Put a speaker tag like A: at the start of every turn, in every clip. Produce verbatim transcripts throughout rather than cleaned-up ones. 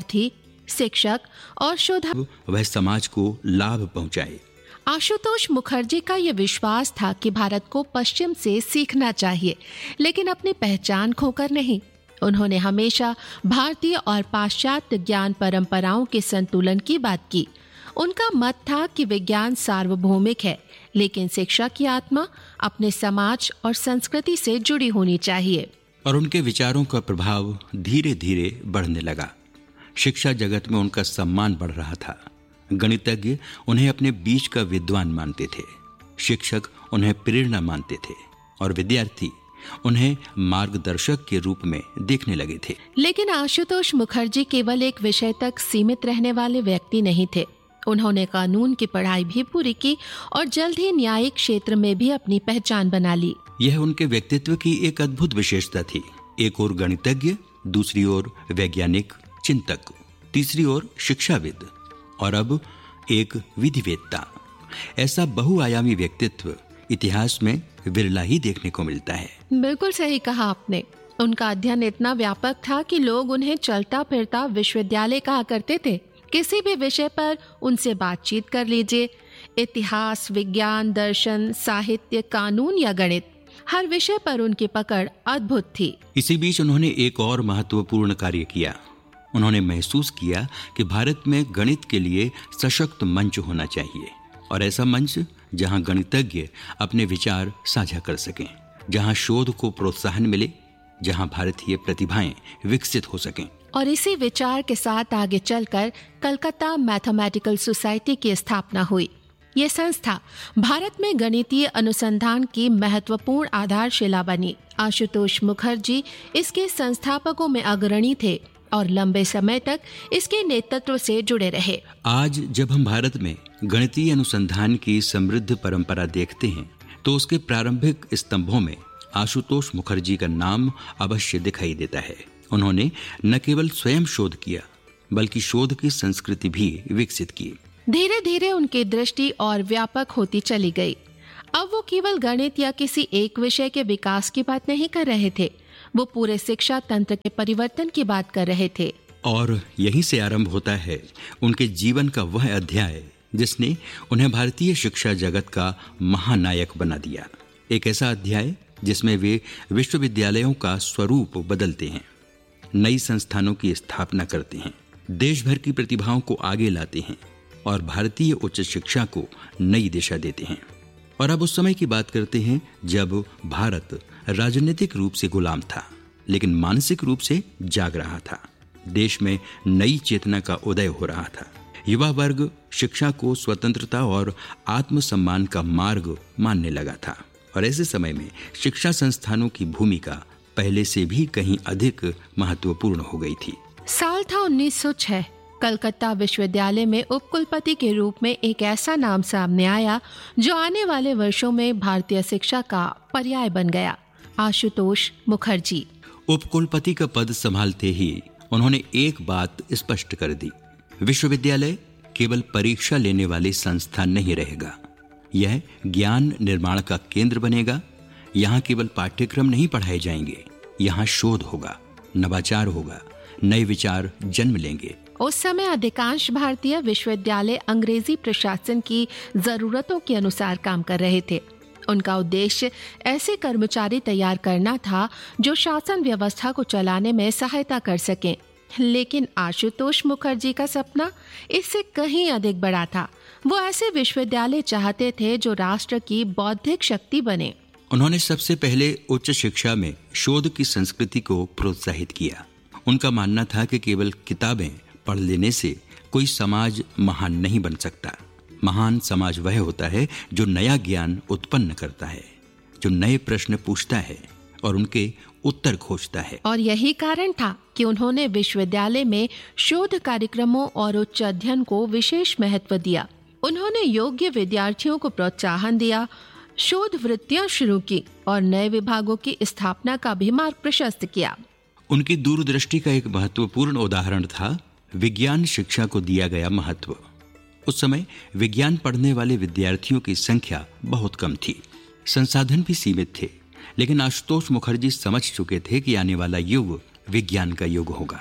A: विद्यार्थी, शिक्षक और शोधक
B: वह समाज को लाभ पहुंचाए।
A: आशुतोष मुखर्जी का यह विश्वास था कि भारत को पश्चिम से सीखना चाहिए, लेकिन अपनी पहचान खोकर नहीं। उन्होंने हमेशा भारतीय और पाश्चात्य ज्ञान परंपराओं के संतुलन की बात की। उनका मत था कि विज्ञान सार्वभौमिक है, लेकिन शिक्षा की आत्मा अपने समाज और संस्कृति से जुड़ी होनी चाहिए।
B: और उनके विचारों का प्रभाव धीरे धीरे बढ़ने लगा। शिक्षा जगत में उनका सम्मान बढ़ रहा था। गणितज्ञ उन्हें अपने बीच का विद्वान मानते थे, शिक्षक उन्हें प्रेरणा मानते थे और विद्यार्थी उन्हें मार्गदर्शक के रूप में देखने लगे थे।
A: लेकिन आशुतोष मुखर्जी केवल एक विषय तक सीमित रहने वाले व्यक्ति नहीं थे। उन्होंने कानून की पढ़ाई भी पूरी की और जल्द ही न्यायिक क्षेत्र में भी अपनी पहचान बना ली।
B: यह उनके व्यक्तित्व की एक अद्भुत विशेषता थी। एक ओर गणितज्ञ, दूसरी ओर वैज्ञानिक चिंतक, तीसरी ओर शिक्षाविद और अब एक विधिवेत्ता। ऐसा बहुआयामी व्यक्तित्व इतिहास में विरला ही देखने को मिलता है।
A: बिल्कुल सही कहा आपने। उनका अध्ययन इतना व्यापक था कि लोग उन्हें चलता फिरता विश्वविद्यालय कहा करते थे। किसी भी विषय पर उनसे बातचीत कर लीजिए, इतिहास, विज्ञान, दर्शन, साहित्य, कानून या गणित, हर विषय पर उनकी पकड़ अद्भुत थी।
B: इसी बीच उन्होंने एक और महत्वपूर्ण कार्य किया। उन्होंने महसूस किया कि भारत में गणित के लिए सशक्त मंच होना चाहिए, और ऐसा मंच जहां गणितज्ञ अपने विचार साझा कर सकें, जहां शोध को प्रोत्साहन मिले, जहां भारतीय प्रतिभाएं विकसित हो सकें।
A: और इसी विचार के साथ आगे चलकर कलकत्ता मैथमेटिकल सोसाइटी की स्थापना हुई। ये संस्था भारत में गणितीय अनुसंधान की महत्वपूर्ण आधारशिला बनी। आशुतोष मुखर्जी इसके संस्थापकों में अग्रणी थे और लंबे समय तक इसके नेतृत्व से जुड़े रहे।
B: आज जब हम भारत में गणितीय अनुसंधान की समृद्ध परंपरा देखते हैं, तो उसके प्रारंभिक स्तंभों में आशुतोष मुखर्जी का नाम अवश्य दिखाई देता है। उन्होंने न केवल स्वयं शोध किया, बल्कि शोध की संस्कृति भी विकसित की।
A: धीरे धीरे उनकी दृष्टि और व्यापक होती चली गई। अब वो केवल गणित या किसी एक विषय के विकास की बात नहीं कर रहे थे, वो पूरे शिक्षा तंत्र के परिवर्तन की बात कर रहे थे।
B: और यहीं से आरंभ होता है उनके जीवन का वह अध्याय जिसने उन्हें भारतीय शिक्षा जगत का महानायक बना दिया। एक ऐसा अध्याय जिसमें वे विश्वविद्यालयों का स्वरूप बदलते हैं, नई संस्थानों की स्थापना करते हैं, देश भर की प्रतिभाओं को आगे लाते हैं और भारतीय उच्च शिक्षा को नई दिशा देते हैं। और अब उस समय की बात करते हैं जब भारत राजनीतिक रूप से गुलाम था, लेकिन मानसिक रूप से जाग रहा था। देश में नई चेतना का उदय हो रहा था। युवा वर्ग शिक्षा को स्वतंत्रता और आत्मसम्मान का मार्ग मानने लगा था, और ऐसे समय में शिक्षा संस्थानों की भूमिका पहले से भी कहीं अधिक महत्वपूर्ण हो गई थी।
A: साल था उन्नीस सौ छह। कलकत्ता विश्वविद्यालय में उपकुलपति के रूप में एक ऐसा नाम सामने आया जो आने वाले वर्षों में भारतीय शिक्षा का पर्याय बन गया, आशुतोष मुखर्जी।
B: उपकुलपति का पद संभालते ही उन्होंने एक बात स्पष्ट कर दी, विश्वविद्यालय केवल परीक्षा लेने वाली संस्था नहीं रहेगा, यह ज्ञान निर्माण का केंद्र बनेगा। यहाँ केवल पाठ्यक्रम नहीं पढ़ाए जाएंगे, यहाँ शोध होगा, नवाचार होगा, नए विचार जन्म लेंगे।
A: उस समय अधिकांश भारतीय विश्वविद्यालय अंग्रेजी प्रशासन की जरूरतों के अनुसार काम कर रहे थे। उनका उद्देश्य ऐसे कर्मचारी तैयार करना था जो शासन व्यवस्था को चलाने में सहायता कर सकें। लेकिन आशुतोष मुखर्जी का सपना इससे कहीं अधिक बड़ा था। वो ऐसे विश्वविद्यालय चाहते थे जो राष्ट्र की बौद्धिक शक्ति बने।
B: उन्होंने सबसे पहले उच्च शिक्षा में शोध की संस्कृति को प्रोत्साहित किया। उनका मानना था कि केवल किताबें पढ़ लेने से कोई समाज महान नहीं बन सकता। महान समाज वह होता है जो नया ज्ञान उत्पन्न करता है, जो नए प्रश्न पूछता है और उनके उत्तर खोजता है।
A: और यही कारण था कि उन्होंने विश्वविद्यालय में शोध कार्यक्रमों और उच्च अध्ययन को विशेष महत्व दिया। उन्होंने योग्य विद्यार्थियों को प्रोत्साहन दिया, शोध वृत्तियां शुरू की और नए विभागों की स्थापना का भी मार्ग प्रशस्त किया।
B: उनकी दूरदृष्टि का एक महत्वपूर्ण उदाहरण था विज्ञान शिक्षा को दिया गया महत्व। उस समय विज्ञान पढ़ने वाले विद्यार्थियों की संख्या बहुत कम थी, संसाधन भी सीमित थे, लेकिन आशुतोष मुखर्जी समझ चुके थे कि आने वाला युग विज्ञान का युग होगा।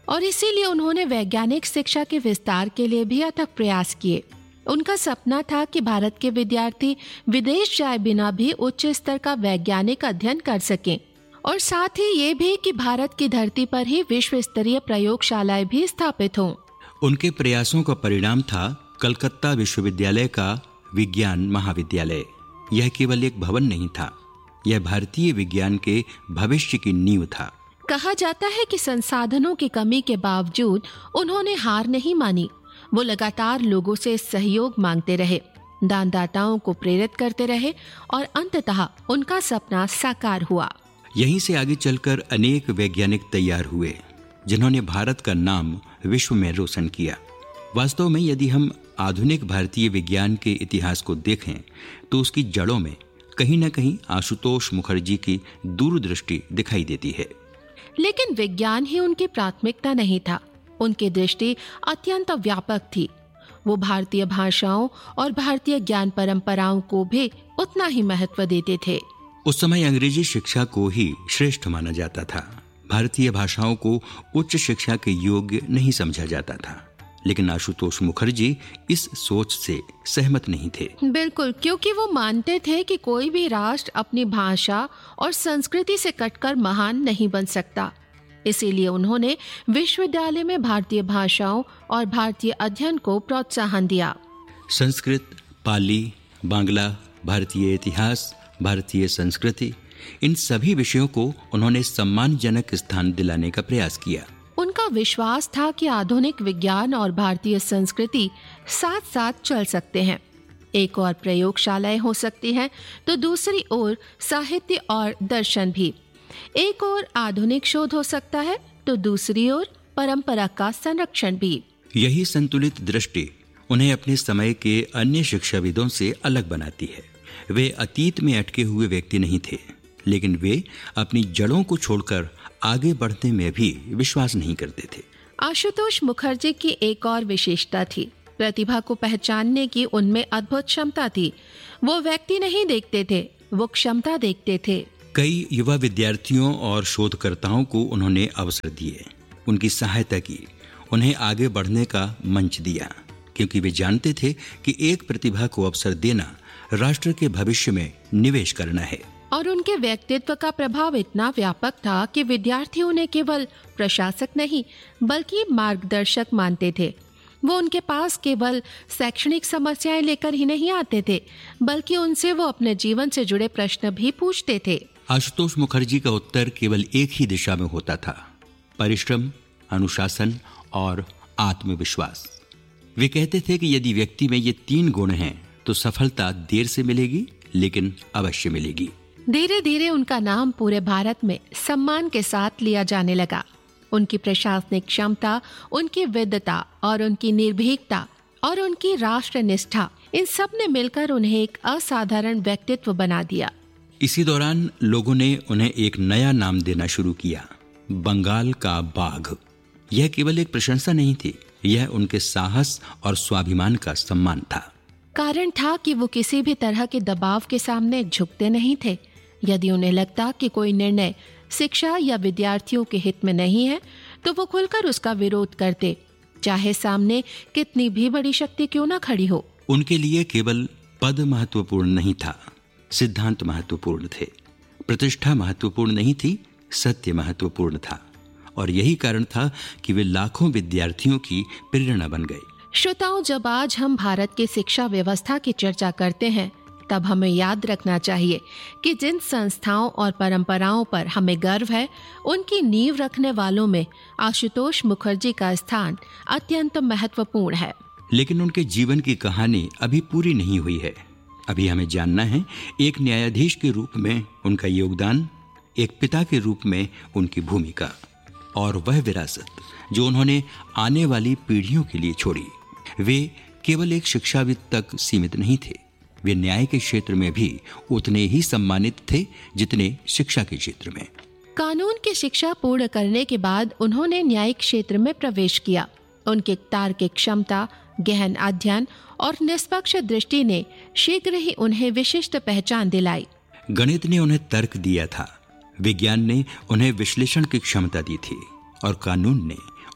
A: और इसीलिए उन्होंने वैज्ञानिक शिक्षा के विस्तार के लिए भी अथक प्रयास किए। उनका सपना था कि भारत के विद्यार्थी विदेश जाए बिना भी उच्च स्तर का वैज्ञानिक अध्ययन कर सकें, और साथ ही ये भी कि भारत की धरती पर ही विश्व स्तरीय प्रयोगशालाएं भी स्थापित हों।
B: उनके प्रयासों का परिणाम था कलकत्ता विश्वविद्यालय का विज्ञान महाविद्यालय। यह केवल एक भवन नहीं था, यह भारतीय विज्ञान के भविष्य की नींव था।
A: कहा जाता है कि संसाधनों की कमी के बावजूद उन्होंने हार नहीं मानी। वो लगातार लोगों से सहयोग मांगते रहे, दानदाताओं को प्रेरित करते रहे और अंततः उनका सपना साकार हुआ।
B: यहीं से आगे चलकर अनेक वैज्ञानिक तैयार हुए जिन्होंने भारत का नाम विश्व में रोशन किया। वास्तव में यदि हम आधुनिक भारतीय विज्ञान के इतिहास को देखें तो उसकी जड़ों में कहीं न कहीं आशुतोष मुखर्जी की दूरदृष्टि दिखाई देती है।
A: लेकिन विज्ञान ही उनकी प्राथमिकता नहीं था। उनकी दृष्टि अत्यंत व्यापक थी। वो भारतीय भाषाओं और भारतीय ज्ञान परंपराओं को भी उतना ही महत्व देते थे।
B: उस समय अंग्रेजी शिक्षा को ही श्रेष्ठ माना जाता था। भारतीय भाषाओं को उच्च शिक्षा के योग्य नहीं समझा जाता था। लेकिन आशुतोष मुखर्जी इस सोच से सहमत नहीं थे।
A: बिल्कुल, क्योंकि वो मानते थे कि कोई भी राष्ट्र अपनी भाषा और संस्कृति से कटकर महान नहीं बन सकता। इसीलिए उन्होंने विश्वविद्यालय में भारतीय भाषाओं और भारतीय अध्ययन को प्रोत्साहन दिया।
B: संस्कृत, पाली, बांग्ला, भारतीय इतिहास, भारतीय संस्कृति, इन सभी विषयों को उन्होंने सम्मानजनक स्थान दिलाने का प्रयास किया।
A: उनका विश्वास था कि आधुनिक विज्ञान और भारतीय संस्कृति साथ साथ चल सकते हैं। एक और प्रयोगशालाएं हो सकती हैं, तो दूसरी ओर साहित्य और दर्शन भी। एक ओर आधुनिक शोध हो सकता है, तो दूसरी ओर परंपरा का संरक्षण भी।
B: यही संतुलित दृष्टि उन्हें अपने समय के अन्य शिक्षाविदों से अलग बनाती है। वे अतीत में अटके हुए व्यक्ति नहीं थे, लेकिन वे अपनी जड़ों को छोड़कर आगे बढ़ने में भी विश्वास नहीं करते थे।
A: आशुतोष मुखर्जी की एक और विशेषता थी, प्रतिभा को पहचानने की उनमें अद्भुत क्षमता थी। वो व्यक्ति नहीं देखते थे, वो क्षमता देखते थे।
B: कई युवा विद्यार्थियों और शोधकर्ताओं को उन्होंने अवसर दिए, उनकी सहायता की, उन्हें आगे बढ़ने का मंच दिया, क्योंकि वे जानते थे कि एक प्रतिभा को अवसर देना राष्ट्र के भविष्य में निवेश करना है।
A: और उनके व्यक्तित्व का प्रभाव इतना व्यापक था कि विद्यार्थी उन्हें केवल प्रशासक नहीं बल्कि मार्गदर्शक मानते थे। वो उनके पास केवल शैक्षणिक समस्याएं लेकर ही नहीं आते थे, बल्कि उनसे वो अपने जीवन से जुड़े प्रश्न भी पूछते थे।
B: आशुतोष मुखर्जी का उत्तर केवल एक ही दिशा में होता था, परिश्रम, अनुशासन और आत्मविश्वास। वे कहते थे कि यदि व्यक्ति में ये तीन गुण हैं तो सफलता देर से मिलेगी, लेकिन अवश्य मिलेगी।
A: धीरे धीरे उनका नाम पूरे भारत में सम्मान के साथ लिया जाने लगा। उनकी प्रशासनिक क्षमता, उनकी विद्वता और उनकी निर्भीकता और उनकी राष्ट्र निष्ठा, इन सब ने मिलकर उन्हें एक असाधारण व्यक्तित्व बना दिया।
B: इसी दौरान लोगों ने उन्हें एक नया नाम देना शुरू किया, बंगाल का बाघ। यह केवल एक प्रशंसा नहीं थी, यह उनके साहस और स्वाभिमान का सम्मान था।
A: कारण था कि वो किसी भी तरह के दबाव के सामने झुकते नहीं थे। यदि उन्हें लगता कि कोई निर्णय शिक्षा या विद्यार्थियों के हित में नहीं है, तो वो खुलकर उसका विरोध करते, चाहे सामने कितनी भी बड़ी शक्ति क्यों ना खड़ी हो।
B: उनके लिए केवल पद महत्वपूर्ण नहीं था, सिद्धांत महत्वपूर्ण थे। प्रतिष्ठा महत्वपूर्ण नहीं थी, सत्य महत्वपूर्ण था। और यही कारण था कि वे लाखों विद्यार्थियों की प्रेरणा बन गए।
A: श्रोताओं, जब आज हम भारत की शिक्षा व्यवस्था की चर्चा करते हैं, तब हमें याद रखना चाहिए कि जिन संस्थाओं और परंपराओं पर हमें गर्व है, उनकी नींव रखने वालों में आशुतोष मुखर्जी का स्थान अत्यंत महत्वपूर्ण है।
B: लेकिन उनके जीवन की कहानी अभी पूरी नहीं हुई है। अभी हमें जानना है एक न्यायाधीश के रूप में उनका योगदान, एक पिता के रूप में उनकी भूमिका, और वह विरासत जो उन्होंने आने वाली पीढ़ियों के लिए छोड़ी। वे केवल एक शिक्षाविद तक सीमित नहीं थे, वे न्याय के क्षेत्र में भी उतने ही सम्मानित थे जितने शिक्षा के क्षेत्र में।
A: कानून की शिक्षा पूर्ण करने के बाद उन्होंने न्यायिक क्षेत्र में प्रवेश किया। उनके तार्किक क्षमता, गहन अध्ययन और निष्पक्ष दृष्टि ने शीघ्र ही उन्हें विशिष्ट पहचान दिलाई।
B: गणित ने उन्हें तर्क दिया था, विज्ञान ने उन्हें विश्लेषण की क्षमता दी थी, और कानून ने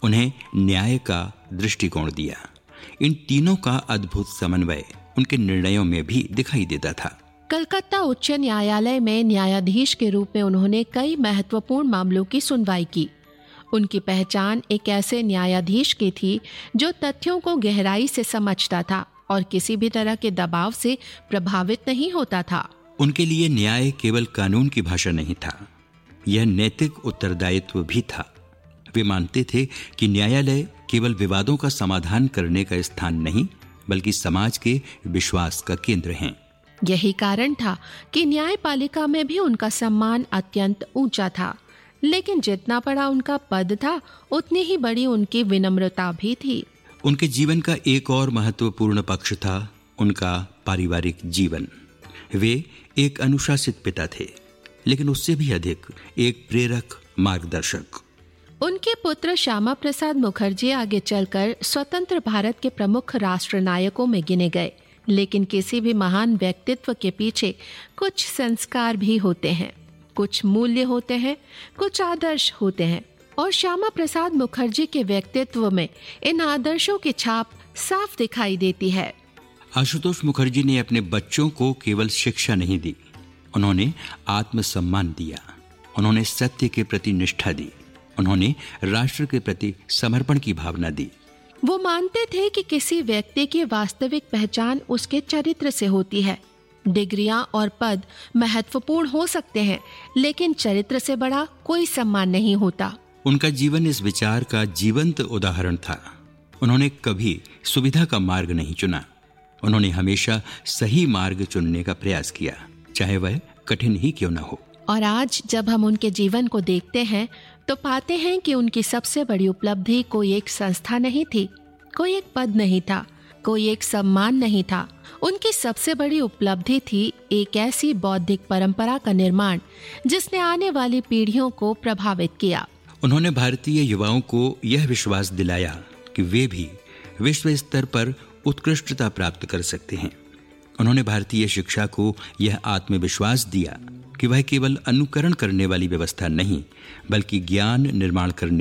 B: उन्हें न्याय का दृष्टिकोण दिया। इन तीनों का अद्भुत समन्वय उनके निर्णयों में भी दिखाई देता था।
A: कलकत्ता उच्च न्यायालय में न्यायाधीश के रूप में उन्होंने कई महत्वपूर्ण मामलों की सुनवाई की। उनकी पहचान एक ऐसे न्यायाधीश की थी जो तथ्यों को गहराई से समझता था और किसी भी तरह के दबाव से प्रभावित नहीं होता था।
B: उनके लिए न्याय केवल कानून की भाषा नहीं था, यह नैतिक उत्तरदायित्व भी था। वे मानते थे कि न्यायालय केवल विवादों का समाधान करने का स्थान नहीं, बल्कि समाज के विश्वास का केंद्र है।
A: यही कारण था कि न्यायपालिका में भी उनका सम्मान अत्यंत ऊंचा था। लेकिन जितना बड़ा उनका पद था, उतनी ही बड़ी उनकी विनम्रता भी थी।
B: उनके जीवन का एक और महत्वपूर्ण पक्ष था उनका पारिवारिक जीवन। वे एक अनुशासित पिता थे, लेकिन उससे भी अधिक एक प्रेरक मार्गदर्शक।
A: उनके पुत्र श्यामा प्रसाद मुखर्जी आगे चलकर स्वतंत्र भारत के प्रमुख राष्ट्रनायकों में गिने गए। लेकिन किसी भी महान व्यक्तित्व के पीछे कुछ संस्कार भी होते हैं, कुछ मूल्य होते हैं, कुछ आदर्श होते हैं, और श्यामा प्रसाद मुखर्जी के व्यक्तित्व में इन आदर्शों की छाप साफ दिखाई देती है।
B: आशुतोष मुखर्जी ने अपने बच्चों को केवल शिक्षा नहीं दी, उन्होंने आत्मसम्मान दिया, उन्होंने सत्य के प्रति निष्ठा दी, उन्होंने राष्ट्र के प्रति समर्पण की भावना दी।
A: वो मानते थे कि किसी व्यक्ति की वास्तविक पहचान उसके चरित्र से होती है। डिग्रियां और पद महत्वपूर्ण हो सकते हैं, लेकिन चरित्र से बड़ा कोई सम्मान नहीं होता।
B: उनका जीवन इस विचार का जीवंत उदाहरण था। उन्होंने कभी सुविधा का मार्ग नहीं चुना, उन्होंने हमेशा सही मार्ग चुनने का प्रयास किया, चाहे वह कठिन ही क्यों न हो।
A: और आज जब हम उनके जीवन को देखते हैं तो पाते हैं कि उनकी सबसे बड़ी उपलब्धि कोई एक संस्था नहीं थी, कोई एक पद नहीं था, कोई एक सम्मान नहीं था। उनकी सबसे बड़ी उपलब्धि थी एक ऐसी बौद्धिक परंपरा का निर्माण जिसने आने वाली पीढ़ियों को प्रभावित किया।
B: उन्होंने भारतीय युवाओं को यह विश्वास दिलाया कि वे भी विश्व स्तर पर उत्कृष्टता प्राप्त कर सकते हैं। उन्होंने भारतीय शिक्षा को यह आत्मविश्वास दिया कि वह केवल अनुकरण करने वाली व्यवस्था नहीं, बल्कि ज्ञान निर्माण करने